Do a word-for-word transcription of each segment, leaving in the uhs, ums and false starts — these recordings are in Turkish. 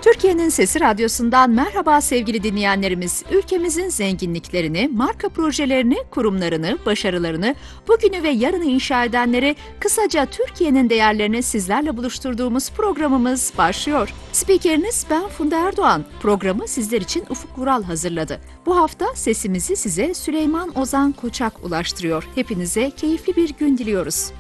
Türkiye'nin Sesi Radyosu'ndan merhaba sevgili dinleyenlerimiz. Ülkemizin zenginliklerini, marka projelerini, kurumlarını, başarılarını, bugünü ve yarını inşa edenleri, kısaca Türkiye'nin değerlerini sizlerle buluşturduğumuz programımız başlıyor. Spikeriniz ben Funda Erdoğan. Programı sizler için Ufuk Vural hazırladı. Bu hafta sesimizi size Süleyman Ozan Koçak ulaştırıyor. Hepinize keyifli bir gün diliyoruz.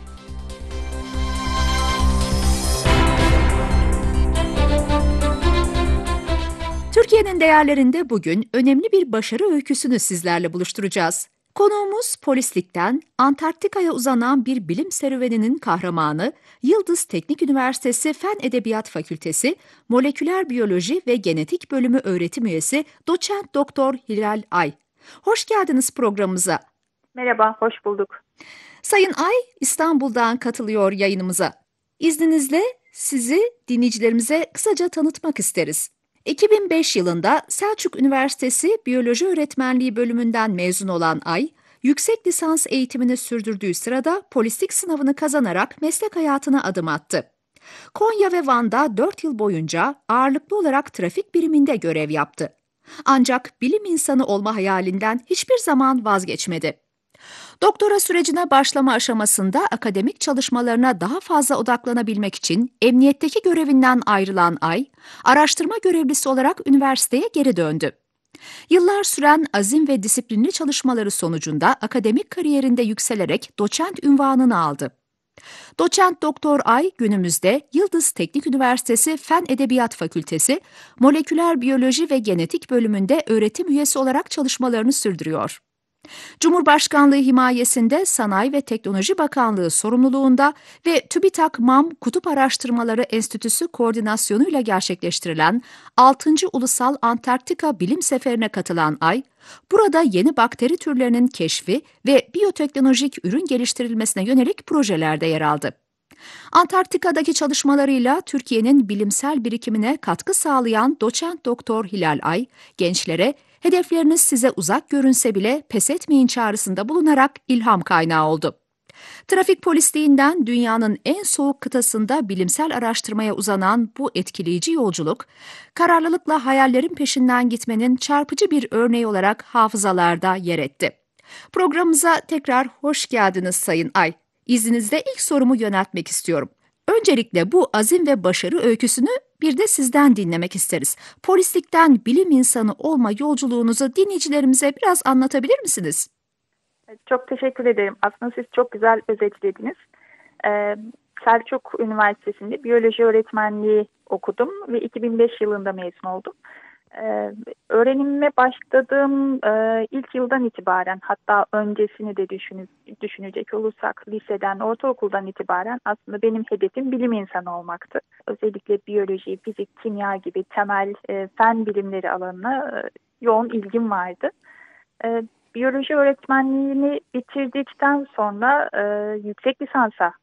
Türkiye'nin değerlerinde bugün önemli bir başarı öyküsünü sizlerle buluşturacağız. Konuğumuz polislikten Antarktika'ya uzanan bir bilim serüveninin kahramanı, Yıldız Teknik Üniversitesi Fen Edebiyat Fakültesi Moleküler Biyoloji ve Genetik Bölümü öğretim üyesi Doçent Doktor Hilal Ay. Hoş geldiniz programımıza. Merhaba, hoş bulduk. Sayın Ay, İstanbul'dan katılıyor yayınımıza. İzninizle sizi dinleyicilerimize kısaca tanıtmak isteriz. iki bin beş yılında Selçuk Üniversitesi Biyoloji Öğretmenliği bölümünden mezun olan Ay, yüksek lisans eğitimini sürdürdüğü sırada polislik sınavını kazanarak meslek hayatına adım attı. Konya ve Van'da dört yıl boyunca ağırlıklı olarak trafik biriminde görev yaptı. Ancak bilim insanı olma hayalinden hiçbir zaman vazgeçmedi. Doktora sürecine başlama aşamasında akademik çalışmalarına daha fazla odaklanabilmek için emniyetteki görevinden ayrılan Ay, araştırma görevlisi olarak üniversiteye geri döndü. Yıllar süren azim ve disiplinli çalışmaları sonucunda akademik kariyerinde yükselerek doçent unvanını aldı. Doçent Doktor Ay günümüzde Yıldız Teknik Üniversitesi Fen Edebiyat Fakültesi Moleküler Biyoloji ve Genetik Bölümünde öğretim üyesi olarak çalışmalarını sürdürüyor. Cumhurbaşkanlığı himayesinde Sanayi ve Teknoloji Bakanlığı sorumluluğunda ve TÜBİTAK MAM Kutup Araştırmaları Enstitüsü koordinasyonuyla gerçekleştirilen altıncı Ulusal Antarktika Bilim Seferi'ne katılan Ay, burada yeni bakteri türlerinin keşfi ve biyoteknolojik ürün geliştirilmesine yönelik projelerde yer aldı. Antarktika'daki çalışmalarıyla Türkiye'nin bilimsel birikimine katkı sağlayan Doçent Doktor Hilal Ay, gençlere hedefleriniz size uzak görünse bile pes etmeyin çağrısında bulunarak ilham kaynağı oldu. Trafik polisliğinden dünyanın en soğuk kıtasında bilimsel araştırmaya uzanan bu etkileyici yolculuk, kararlılıkla hayallerin peşinden gitmenin çarpıcı bir örneği olarak hafızalarda yer etti. Programımıza tekrar hoş geldiniz Sayın Ay. İzninizle ilk sorumu yöneltmek istiyorum. Öncelikle bu azim ve başarı öyküsünü bir de sizden dinlemek isteriz. Polislikten bilim insanı olma yolculuğunuzu dinleyicilerimize biraz anlatabilir misiniz? Çok teşekkür ederim. Aslında siz çok güzel özetlediniz. Ee, Selçuk Üniversitesi'nde biyoloji öğretmenliği okudum ve iki bin beş yılında mezun oldum. Ee, öğrenimime başladığım e, ilk yıldan itibaren, hatta öncesini de düşünü, düşünecek olursak liseden, ortaokuldan itibaren aslında benim hedefim bilim insanı olmaktı. Özellikle biyoloji, fizik, kimya gibi temel e, fen bilimleri alanına e, yoğun ilgim vardı. E, biyoloji öğretmenliğini bitirdikten sonra e, yüksek lisansa